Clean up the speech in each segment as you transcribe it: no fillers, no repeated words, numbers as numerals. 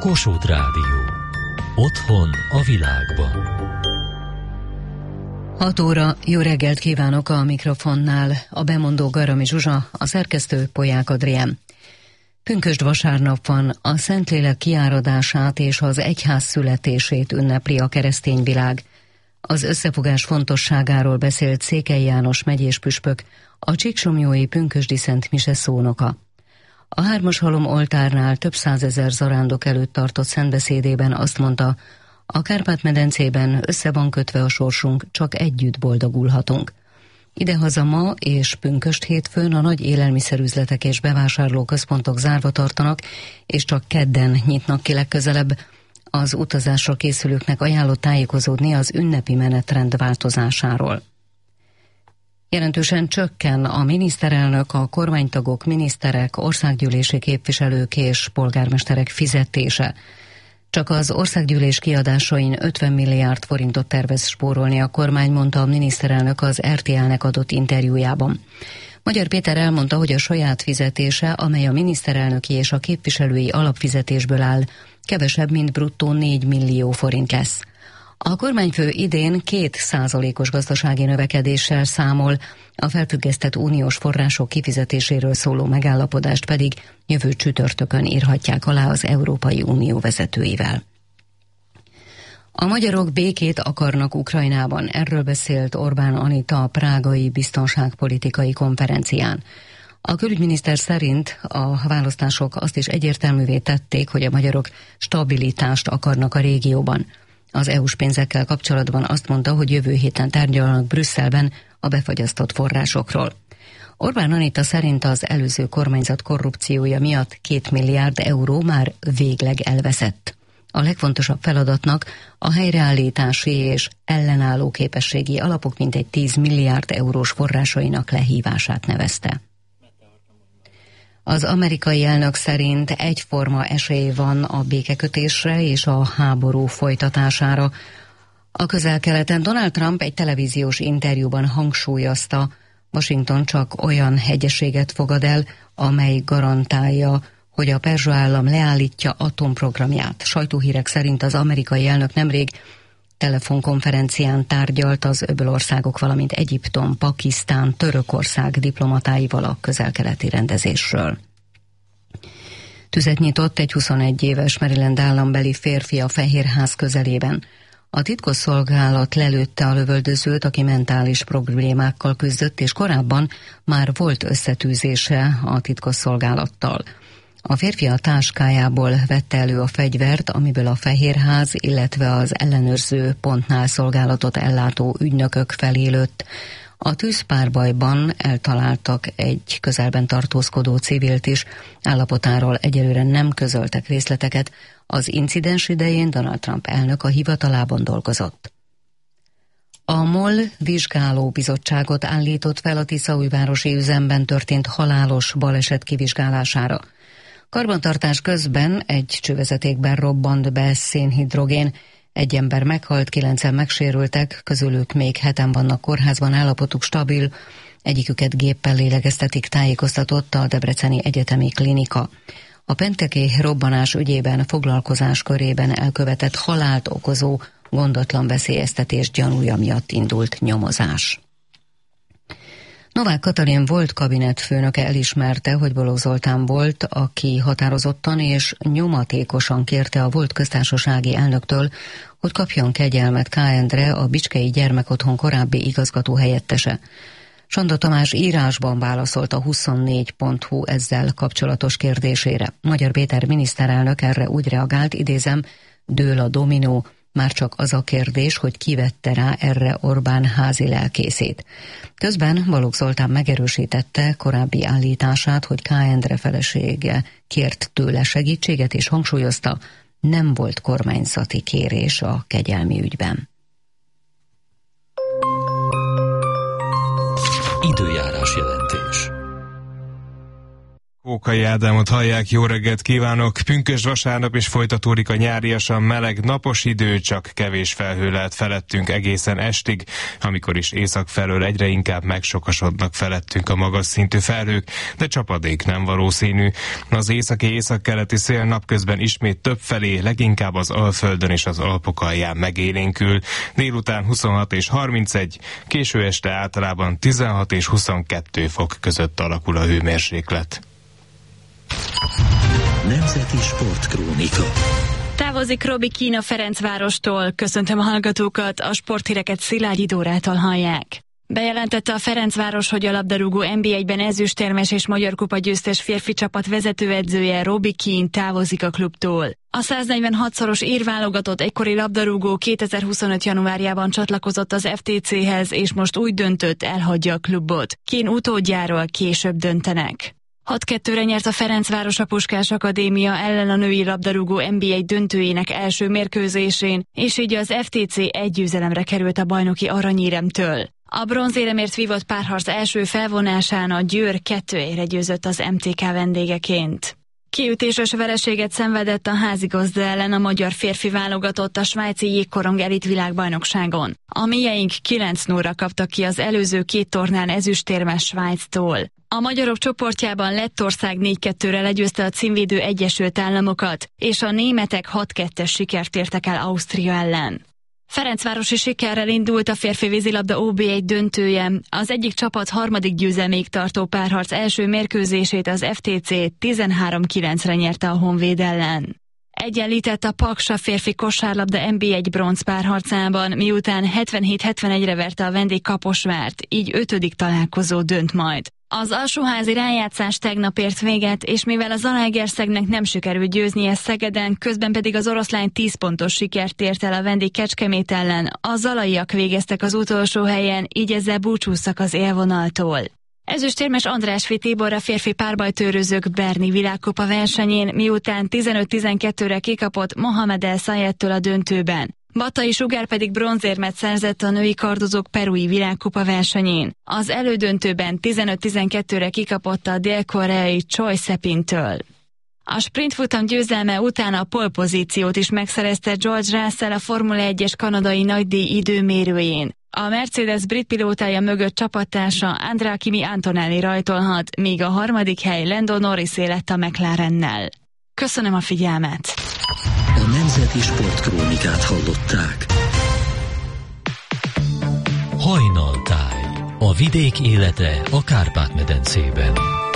Kossuth Rádió. Otthon a világban. 6 óra, jó reggelt kívánok a mikrofonnál. A bemondó Garami Zsuzsa, a szerkesztő Polyák Adrián. Pünkösd vasárnap van, a Szentlélek kiáradását és az egyház születését ünnepli a keresztény világ. Az összefogás fontosságáról beszélt Székely János megyés püspök, a csíksomlyói pünkösdi Szent Mise szónoka. A Hármas Halom oltárnál több százezer zarándok előtt tartott szentbeszédében azt mondta, a Kárpát-medencében össze van kötve a sorsunk, csak együtt boldogulhatunk. Idehaza ma és pünkösd hétfőn a nagy élelmiszerüzletek és bevásárlóközpontok zárva tartanak, és csak kedden nyitnak ki legközelebb. Az utazásra készülőknek ajánlott tájékozódni az ünnepi menetrend változásáról. Jelentősen csökken a miniszterelnök, a kormánytagok, miniszterek, országgyűlési képviselők és polgármesterek fizetése. Csak az országgyűlés kiadásain 50 milliárd forintot tervez spórolni a kormány, mondta a miniszterelnök az RTL-nek adott interjújában. Magyar Péter elmondta, hogy a saját fizetése, amely a miniszterelnöki és a képviselői alapfizetésből áll, kevesebb, mint bruttó 4 millió forint lesz. A kormányfő idén 2%-os gazdasági növekedéssel számol, a felfüggesztett uniós források kifizetéséről szóló megállapodást pedig jövő csütörtökön írhatják alá az Európai Unió vezetőivel. A magyarok békét akarnak Ukrajnában, erről beszélt Orbán Anita a prágai biztonságpolitikai konferencián. A külügyminiszter szerint a választások azt is egyértelművé tették, hogy a magyarok stabilitást akarnak a régióban. Az EU-s pénzekkel kapcsolatban azt mondta, hogy jövő héten tárgyalnak Brüsszelben a befagyasztott forrásokról. Orbán Anita szerint az előző kormányzat korrupciója miatt 2 milliárd euró már végleg elveszett. A legfontosabb feladatnak a helyreállítási és ellenálló képességi alapok mintegy 10 milliárd eurós forrásainak lehívását nevezte. Az amerikai elnök szerint egyforma esély van a békekötésre és a háború folytatására. A Közel-Keleten Donald Trump egy televíziós interjúban hangsúlyozta, Washington csak olyan egyezséget fogad el, amely garantálja, hogy a perzsa állam leállítja atomprogramját. Sajtóhírek szerint az amerikai elnök nemrég telefonkonferencián tárgyalt az öbölországok, valamint Egyiptom, Pakisztán, Törökország diplomatáival a közel-keleti rendezésről. Tüzet nyitott egy 21 éves Maryland állambeli férfi a Fehérház közelében. A titkosszolgálat lelőtte a lövöldözőt, aki mentális problémákkal küzdött, és korábban már volt összetűzése a titkosszolgálattal. A férfi a táskájából vette elő a fegyvert, amiből a Fehérház, illetve az ellenőrző pontnál szolgálatot ellátó ügynökök felé lőtt. A tűzpárbajban eltaláltak egy közelben tartózkodó civilt is, állapotáról egyelőre nem közöltek részleteket. Az incidens idején Donald Trump elnök a hivatalában dolgozott. A MOL vizsgálóbizottságot állított fel a tiszaújvárosi üzemben történt halálos baleset kivizsgálására. Karbantartás közben egy csővezetékben robbant be szénhidrogén, egy ember meghalt, 9-en megsérültek, közülük még 7-en vannak kórházban, állapotuk stabil, egyiküket géppel lélegeztetik, tájékoztatott a Debreceni Egyetemi Klinika. A pénteki robbanás ügyében foglalkozás körében elkövetett halált okozó gondatlan veszélyeztetés gyanúja miatt indult nyomozás. Novák Katalin volt kabinetfőnöke elismerte, hogy Balogh Zoltán volt, aki határozottan és nyomatékosan kérte a volt köztársasági elnöktől, hogy kapjon kegyelmet K. Endre, a Bicskei Gyermekotthon korábbi igazgató helyettese. Sanda Tamás írásban válaszolt a 24.hu ezzel kapcsolatos kérdésére. Magyar Péter miniszterelnök erre úgy reagált, idézem, dől a dominó, már csak az a kérdés, hogy ki vette rá erre Orbán házi lelkészét. Közben Balogh Zoltán megerősítette korábbi állítását, hogy K. Endre felesége kért tőle segítséget, és hangsúlyozta, nem volt kormányzati kérés a kegyelmi ügyben. Időjárás jelentés. Ókai Ádámot hallják, jó reggelt kívánok! Pünkösd vasárnap is folytatódik a nyáriasan meleg, napos idő, csak kevés felhő lehet felettünk egészen estig, amikor is észak felől egyre inkább megsokasodnak felettünk a magas szintű felhők, de csapadék nem valószínű. Az északi-északkeleti szél napközben ismét többfelé, leginkább az Alföldön és az Alpok alján megélénkül. Délután 26 és 31, késő este általában 16 és 22 fok között alakul a hőmérséklet. Nemzeti Sportkrónika. Távozik Robbie Keane a Ferencvárostól. Köszöntöm a hallgatókat, a sporthíreket Szilágyi Dórától hallják. Bejelentette a Ferencváros, hogy a labdarúgó NB1-ben ezüstérmes és Magyar Kupa győztes férfi csapat vezetőedzője Robbie Keane távozik a klubtól. A 146-szoros ír válogatott egykori labdarúgó 2025. januárjában csatlakozott az FTC-hez, és most úgy döntött, elhagyja a klubot. Keane utódjáról később döntenek. 6-2-re nyert a Ferencváros a Puskás Akadémia ellen a női labdarúgó NB1 döntőjének első mérkőzésén, és így az FTC egy győzelemre került a bajnoki aranyéremtől. A bronzéremért vívott párharc első felvonásán a Győr 2-1-re győzött az MTK vendégeként. Kiütéses vereséget szenvedett a házigazda ellen a magyar férfi válogatott a svájci jégkorong elit világbajnokságon. A mieink 9-0-ra kaptak ki az előző két tornán ezüstérmes Svájctól. A magyarok csoportjában Lettország 4-2-re legyőzte a címvédő Egyesült Államokat, és a németek 6-2-es sikert értek el Ausztria ellen. Ferencvárosi sikerrel indult a férfi vízilabda OB1 döntője. Az egyik csapat harmadik győzelméig tartó párharc első mérkőzését az FTC 13-9-re nyerte a Honvéd ellen. Egyenlített a Paksa férfi kosárlabda NB1 bronz párharcában, miután 77-71-re verte a vendég Kaposvárt, így 5. találkozó dönt majd. Az alsóházi rájátszás tegnap ért véget, és mivel a Zalaegerszegnek nem sikerült győznie Szegeden, közben pedig az oroszlány 10 pontos sikert ért el a vendég Kecskemét ellen, a zalaiak végeztek az utolsó helyen, így ezzel búcsúztak az élvonaltól. Ezüstérmes Andrásfi Tibor a férfi párbajtőrözők Berni világkupa versenyén, miután 15-12-re kikapott Mohamed El Sayeddtől a döntőben. Batai Sugár pedig bronzérmet szerzett a női kardozók perui világkupa versenyén. Az elődöntőben 15-12-re kikapott a dél-koreai Choi Sepintől. A sprintfutam győzelme után a pole-pozíciót is megszerezte George Russell a Formula 1-es kanadai nagydíj időmérőjén. A Mercedes brit pilótája mögött csapattársa Andrea Kimi Antonelli rajtolhat, míg a harmadik hely Lando Norrisé lett a McLarennel. Köszönöm a figyelmet! A Nemzeti Sportkrónikát hallották. Hajnaltáj. A vidék élete a Kárpát-medencében.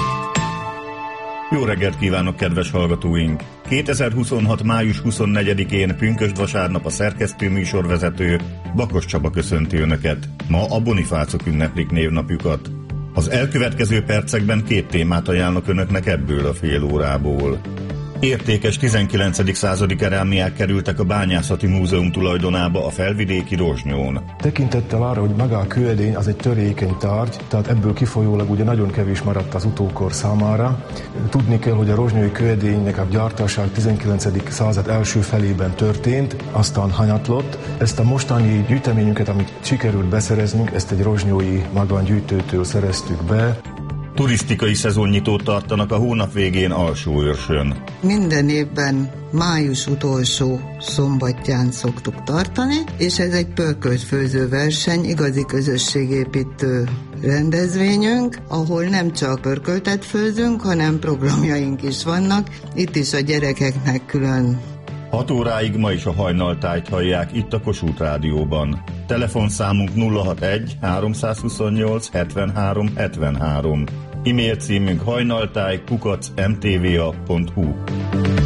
Jó reggelt kívánok, kedves hallgatóink! 2026. május 24-én pünkösd vasárnap a szerkesztő műsorvezető Bakos Csaba köszönti Önöket. Ma a Bonifácok ünneplik névnapjukat. Az elkövetkező percekben 2 témát ajánlok Önöknek ebből a fél órából. Értékes 19. századi kerámiák kerültek a Bányászati Múzeum tulajdonába a felvidéki Rozsnyón. Tekintettel arra, hogy maga a kőedény az egy törékeny tárgy, tehát ebből kifolyólag ugye nagyon kevés maradt az utókor számára. Tudni kell, hogy a rozsnyói kőedénynek a gyártása a 19. század első felében történt, aztán hanyatlott. Ezt a mostani gyűjteményünket, amit sikerült beszereznünk, ezt egy rozsnyói magángyűjtőtől szereztük be. Turisztikai szezonnyitót tartanak a hónap végén Alsóőrsön. Minden évben május utolsó szombatján szoktuk tartani, és ez egy pörkölt főző verseny, igazi közösségépítő rendezvényünk, ahol nem csak pörköltet főzünk, hanem programjaink is vannak. Itt is a gyerekeknek külön. 6 óráig ma is a hajnaltájt hallják itt a Kossuth Rádióban. Telefonszámunk 061 328 73 73. E-mail címünk hajnaltáj@mtva.hu.